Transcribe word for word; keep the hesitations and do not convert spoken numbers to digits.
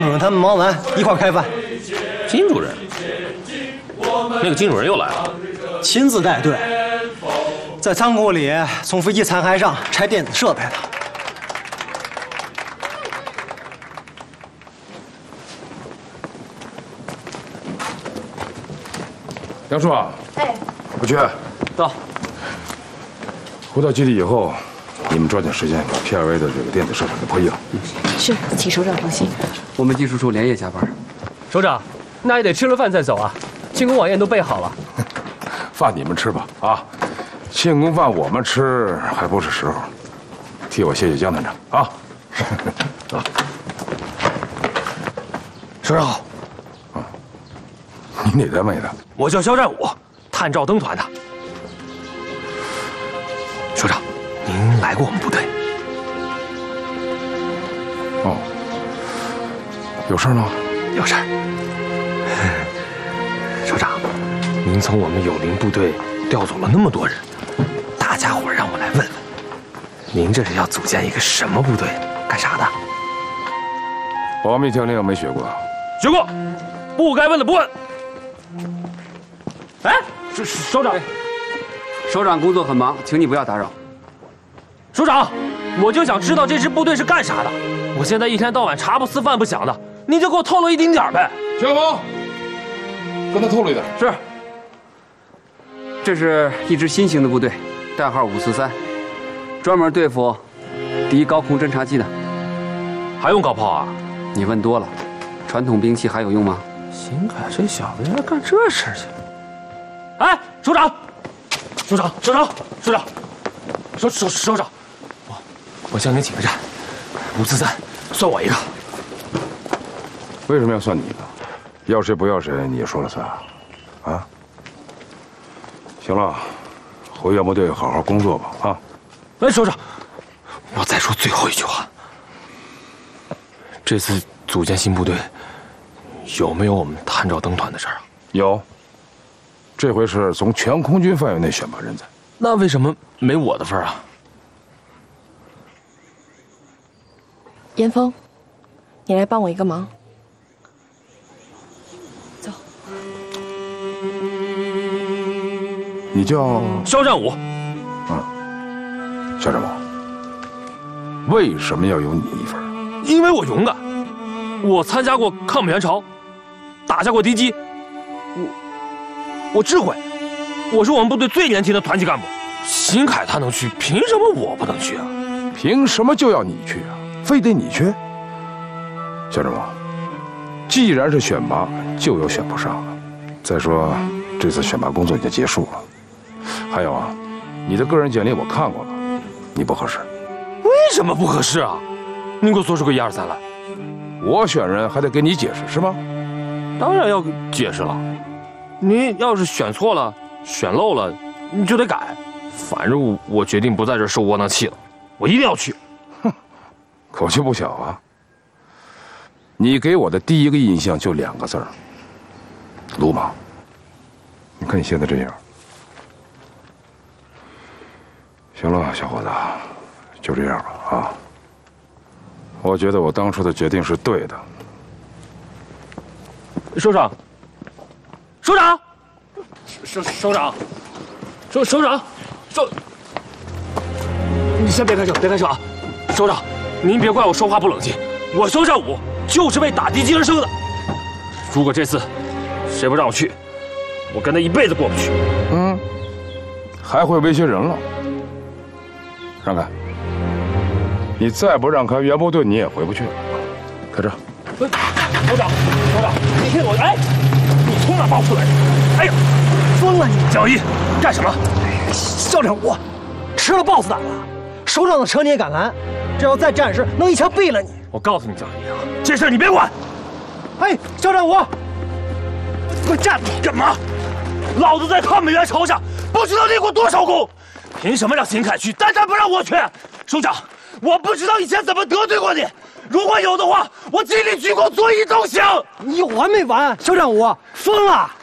主任他们忙完一块开饭。 金主任，那个金主任又来了， 亲自带队，在仓库里从飞机残骸上拆电子设备的。 杨叔啊， 哎， 我去。 到。 回到基地以后，你们抓紧时间把 P L A 的这个电子设备给破译了。 是，请首长放心。 我们技术处连夜加班。 首长，那也得吃了饭再走啊，庆功晚宴都备好了。 饭你们吃吧，啊，庆功饭我们吃还不是时候。替我谢谢江团长啊。走。 首长好。 啊，你哪单位的？ 我叫肖战武，探照灯团的。首长，您来过我们部队？ 哦，有事吗？ 有事儿。首长，您从我们友邻部队调走了那么多人，大家伙让我来问问，您这是要组建一个什么部队？干啥的？ 保密条令没学过？ 学过，不该问的不问。哎，首首长， 首长工作很忙，请你不要打扰。 首长，我就想知道这支部队是干啥的。我现在一天到晚茶不思饭不想的，您就给我透露一丁点儿呗。 小峰，跟他透露一点。 是。这是一支新型的部队，代号五四三，专门对付敌高空侦察机的。 还用高炮啊？ 你问多了，传统兵器还有用吗？ 邢凯这小子原来干这事去。哎，首长，首长，首长，首长，首首首长，我我向您请个战，五四三，算我一个。 为什么要算你呢？要谁不要谁，你也说了算啊？啊？行了，回援部队好好工作吧啊！ 哎，首长，我再说最后一句话。这次组建新部队，有没有我们探照灯团的事儿啊？ 有。这回是从全空军范围内选拔人才。 那为什么没我的份儿啊？ 严峰，你来帮我一个忙。走。 你叫肖战武。 嗯，肖战武。为什么要有你一份？ 因为我勇敢，我参加过抗美援朝，打下过敌机，我我智慧，我是我们部队最年轻的团级干部。邢凯他能去，凭什么我不能去啊？ 凭什么就要你去啊？非得你去？肖战武，既然是选拔，就有选不上的。再说，这次选拔工作已经结束了。还有啊，你的个人简历我看过了，你不合适。 为什么不合适啊？您给我说出个一二三来。 我选人还得给你解释是吗？ 当然要解释了。您要是选错了、选漏了，你就得改。反正我决定不在这受窝囊气了，我一定要去。 哼，口气不小啊。你给我的第一个印象就两个字儿：鲁莽。你看你现在这样。行了，小伙子，就这样吧啊。我觉得我当初的决定是对的。 首长，首长，首首长，首首长，首，你先别开车，别开车啊！首长，您别怪我说话不冷静，我肖战武就是为打敌机而生的。如果这次谁不让我去，我跟他一辈子过不去。 嗯，还会威胁人了。让开！你再不让开，援部队你也回不去了。开车。 首长，首长，你听我，哎，你从哪冒出来的？哎呀， 疯了你！ 江一，干什么？ 肖战武，吃了 boss 胆了，首长的车你也敢拦？这要再战时，能一枪毙了你！ 我告诉你，江一啊，这事儿你别管。 哎，肖战武，快站住！ 干嘛？老子在抗美援朝上不知道立过多少功，凭什么让邢凯去，但他不让我去？首长，我不知道以前怎么得罪过你，如果有的话，我尽力鞠躬作揖都行。 你有完没完？肖战武，疯了！